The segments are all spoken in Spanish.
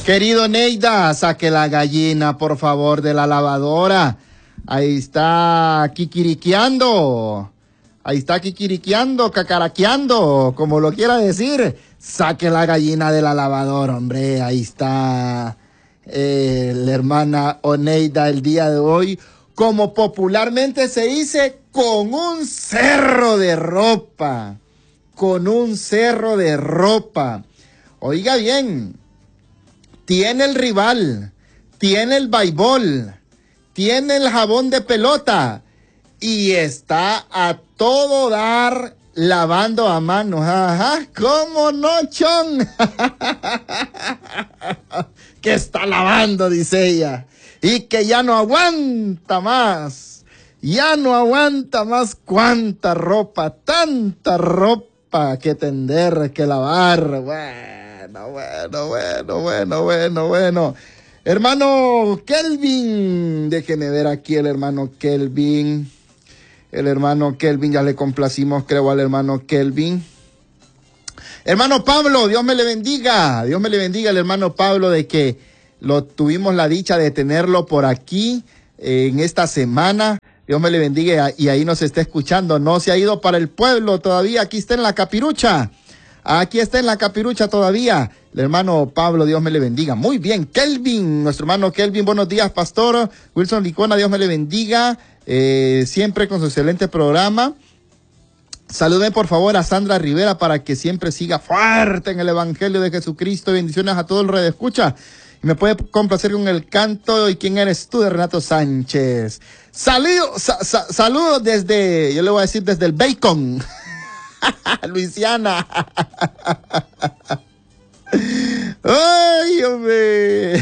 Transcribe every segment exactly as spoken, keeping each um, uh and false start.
Querido Neida, saque la gallina, por favor, de la lavadora. Ahí está kikiriqueando. Ahí está kikiriqueando, cacaraqueando, como lo quiera decir. Saque la gallina de la lavadora, hombre. Ahí está eh, la hermana Oneida el día de hoy. Como popularmente se dice, con un cerro de ropa. Con un cerro de ropa. Oiga bien. Tiene el rival, tiene el baibol, tiene el jabón de pelota y está a todo dar lavando a mano. Ajá, ¿cómo no, chon? Que está lavando, dice ella, y que ya no aguanta más, ya no aguanta más. Cuánta ropa, tanta ropa que tender, que lavar. Bueno, bueno, bueno, bueno, bueno, bueno. Hermano Kelvin, déjeme ver aquí el hermano Kelvin. El hermano Kelvin, ya le complacimos, creo, al hermano Kelvin. Hermano Pablo, Dios me le bendiga. Dios me le bendiga al hermano Pablo, de que lo tuvimos la dicha de tenerlo por aquí eh, en esta semana. Dios me le bendiga y ahí nos está escuchando. No se ha ido para el pueblo todavía. Aquí está en la capirucha. Aquí está en la capirucha todavía. El hermano Pablo, Dios me le bendiga. Muy bien, Kelvin, nuestro hermano Kelvin. Buenos días, pastor. Wilson Licona, Dios me le bendiga. Eh, siempre con su excelente programa. Saluden por favor a Sandra Rivera para que siempre siga fuerte en el Evangelio de Jesucristo. Bendiciones a todo el red escucha. Y me puede complacer con el canto. ¿Y quién eres tú? De Renato Sánchez. Saludos, sa, sa, saludos desde, yo le voy a decir desde el Bacon. Luisiana. Ay, hombre.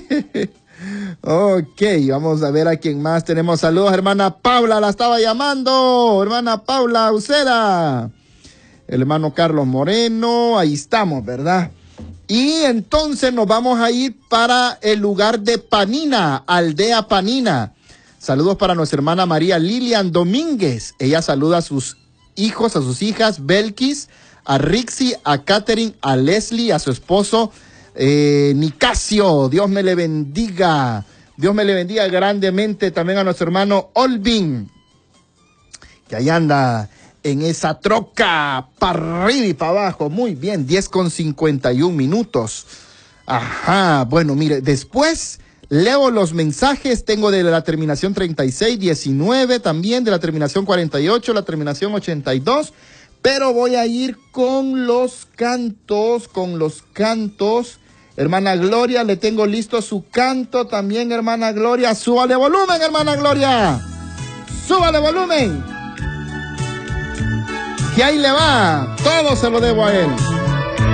Ok, vamos a ver a quién más tenemos. Saludos, hermana Paula, la estaba llamando. Hermana Paula Ucera. El hermano Carlos Moreno, ahí estamos, ¿verdad? Y entonces nos vamos a ir para el lugar de Panina, Aldea Panina. Saludos para nuestra hermana María Lilian Domínguez. Ella saluda a sus hijos, a sus hijas, Belkis, a Rixi, a Catherine, a Leslie, a su esposo, eh, Nicasio. Dios me le bendiga. Dios me le bendiga grandemente también a nuestro hermano Olvin, que ahí anda en esa troca, para arriba y para abajo. Muy bien, diez con cincuenta y un minutos. Ajá, bueno, mire, después leo los mensajes. Tengo de la terminación treinta y seis, diecinueve, también de la terminación cuarenta y ocho, la terminación ochenta y dos. Pero voy a ir con los cantos, con los cantos. Hermana Gloria, le tengo listo su canto también, hermana Gloria. Súbale volumen, hermana Gloria. Súbale volumen. Que ahí le va. Todo se lo debo a él.